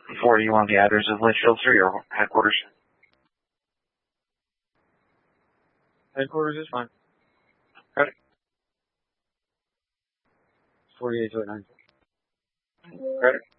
For you on the address of Litchfield 3 or headquarters? Headquarters is fine. Got it. 48 to 9. Got it.